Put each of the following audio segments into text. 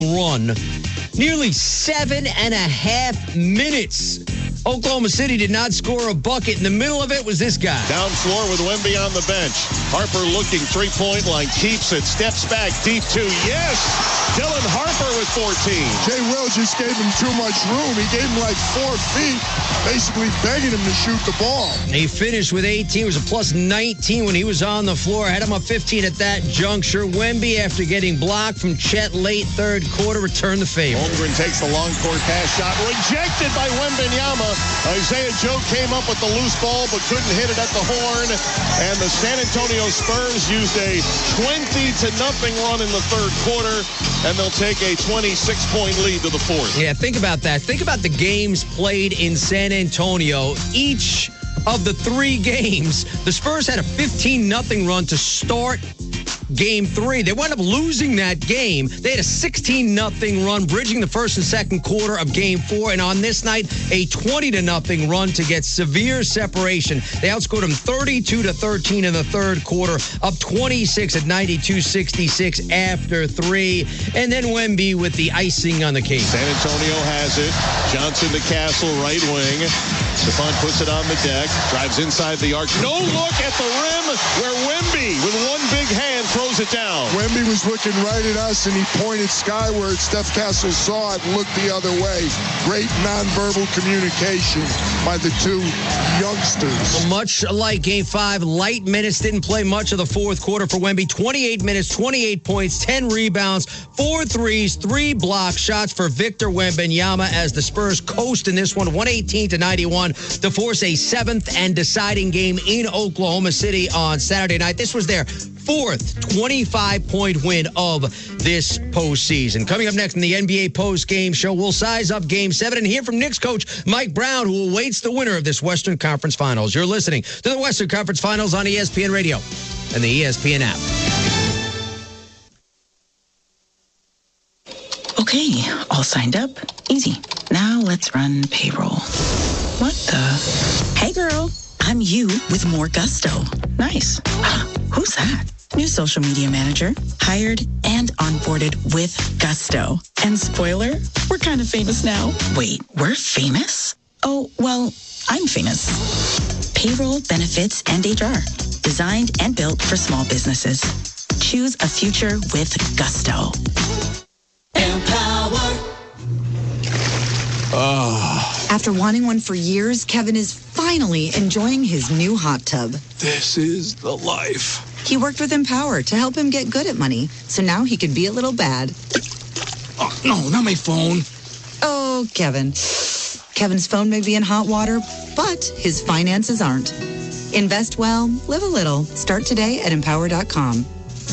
run. Nearly 7.5 minutes. Oklahoma City did not score a bucket. In the middle of it was this guy. Down floor with Wemby on the bench. Harper looking three-point line. Keeps it. Steps back. Deep two. Yes! Dylan Harper with 14. Jay Will just gave him too much room. He gave him like 4 feet, basically begging him to shoot the ball. He finished with 18. It was a plus 19 when he was on the floor. Had him up 15 at that juncture. Wemby, after getting blocked from Chet late third quarter, returned the favor. Holmgren takes the long court pass shot. Rejected by Wembanyama. Isaiah Joe came up with the loose ball but couldn't hit it at the horn. And the San Antonio Spurs used a 20-0 run in the third quarter. And they'll take a 26-point lead to the fourth. Yeah, think about that. Think about the games played in San Antonio. Each of the 3 games, the Spurs had a 15-0 run to start Game 3. They wound up losing that game. They had a 16-0 run, bridging the first and second quarter of Game 4. And on this night, a 20-0 run to get severe separation. They outscored them 32-13 in the third quarter, up 26 at 92-66 after 3. And then Wemby with the icing on the cake. San Antonio has it. Johnson to Castle, right wing. Stephon puts it on the deck, drives inside the arc. No look at the rim where Wemby, with one big hand, throws it down. Wemby was looking right at us, and he pointed skyward. Steph Castle saw it and looked the other way. Great nonverbal communication by the 2 youngsters. Much like Game 5, light minutes, didn't play much of the fourth quarter for Wemby. 28 minutes, 28 points, 10 rebounds, 4 threes, 3 block shots for Victor Wembanyama as the Spurs coast in this one, 118-91, to force a 7th and deciding game in Oklahoma City on Saturday night. This was their 4th 25-point win of this postseason. Coming up next in the NBA post-game show, we'll size up Game 7 and hear from Knicks coach Mike Brown, who awaits the winner of this Western Conference Finals. You're listening to the Western Conference Finals on ESPN Radio and the ESPN app. Okay, all signed up. Easy. Now let's run payroll. What the? Hey, girl. I'm you with more gusto. Nice. Who's that? New social media manager. Hired and onboarded with gusto. And spoiler, we're kind of famous now. Wait, we're famous? Oh, well, I'm famous. Payroll, benefits, and HR. Designed and built for small businesses. Choose a future with gusto. Empower. After wanting one for years, Kevin is finally enjoying his new hot tub. This is the life. He worked with Empower to help him get good at money, so now he can be a little bad. Oh, no, not my phone. Oh, Kevin. Kevin's phone may be in hot water, but his finances aren't. Invest well, live a little. Start today at Empower.com.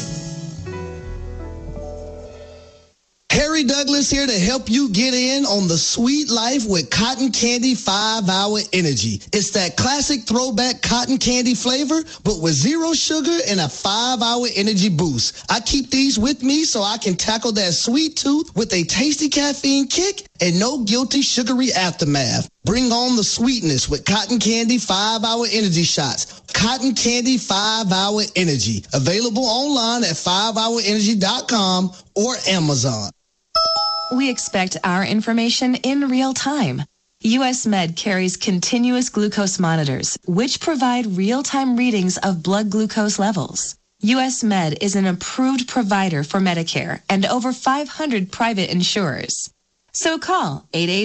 Harry Douglas here to help you get in on the sweet life with Cotton Candy 5-Hour Energy. It's that classic throwback cotton candy flavor, but with 0 sugar and a 5-hour energy boost. I keep these with me so I can tackle that sweet tooth with a tasty caffeine kick and no guilty sugary aftermath. Bring on the sweetness with Cotton Candy 5-Hour Energy Shots. Cotton Candy 5-Hour Energy. Available online at 5hourenergy.com or Amazon. We expect our information in real time. US Med carries continuous glucose monitors, which provide real-time readings of blood glucose levels. US Med is an approved provider for Medicare and over 500 private insurers. So call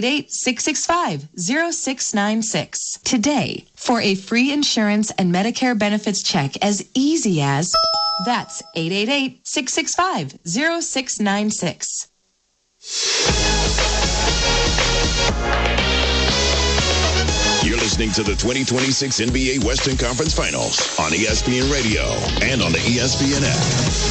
888-665-0696 today for a free insurance and Medicare benefits check as easy as... That's 888-665-0696. You're listening to the 2026 NBA Western Conference Finals on ESPN Radio and on the ESPN app.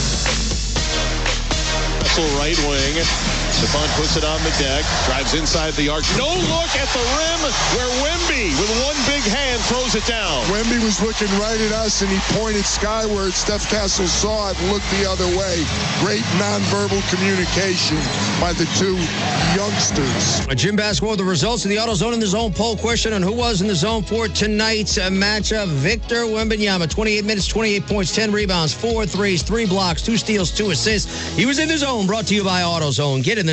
Right wing. Stephon puts it on the deck, drives inside the arc. No look at the rim where Wemby, with one big hand, throws it down. Wemby was looking right at us, and he pointed skyward. Steph Castle saw it and looked the other way. Great nonverbal communication by the 2 youngsters. Jim Basketball, the results of the AutoZone in the Zone poll question on who was in the zone for tonight's matchup. Victor Wembanyama, 28 minutes, 28 points, 10 rebounds, 4 threes, 3 blocks, 2 steals, 2 assists. He was in the zone Zone brought to you by AutoZone. Get in the